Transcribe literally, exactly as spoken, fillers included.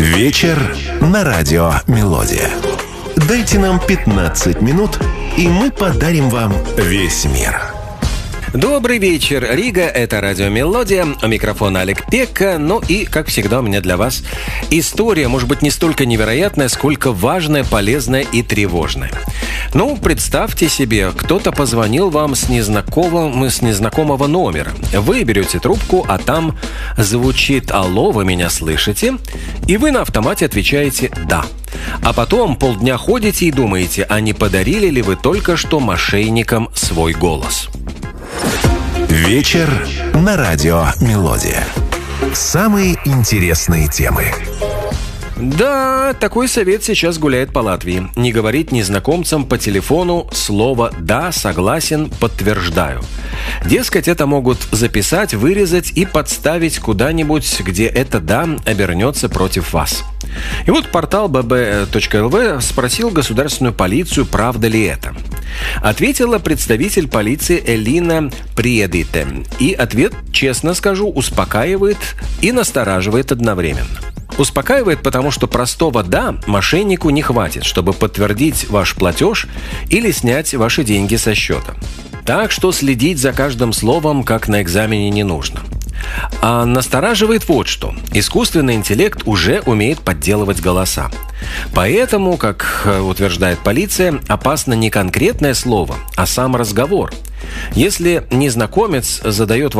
Вечер на радио «Мелодия». Дайте нам пятнадцать минут, и мы подарим вам весь мир. Добрый вечер, Рига, это радио «Мелодия», у микрофона Олег Пекка. Ну и, как всегда, у меня для вас история, может быть, не столько невероятная, сколько важная, полезная и тревожная. Ну, представьте себе, кто-то позвонил вам с незнакомого, с незнакомого номера. Вы берете трубку, а там звучит: «Алло, вы меня слышите?» И вы на автомате отвечаете «да». А потом полдня ходите и думаете, а не подарили ли вы только что мошенникам свой голос? Вечер на радио «Мелодия». Самые интересные темы. Да, такой совет сейчас гуляет по Латвии. Не говорить незнакомцам по телефону слово «да», «согласен», «подтверждаю». Дескать, это могут записать, вырезать и подставить куда-нибудь, где это «да» обернется против вас. И вот портал би би точка эл ви спросил государственную полицию, правда ли это. Ответила представитель полиции Элина Приедите. И ответ, честно скажу, успокаивает и настораживает одновременно. Успокаивает, потому что простого «да» мошеннику не хватит, чтобы подтвердить ваш платеж или снять ваши деньги со счета. Так что следить за каждым словом, как на экзамене, не нужно. А настораживает вот что. Искусственный интеллект уже умеет подделывать голоса. Поэтому, как утверждает полиция, опасно не конкретное слово, а сам разговор. Если незнакомец задает вам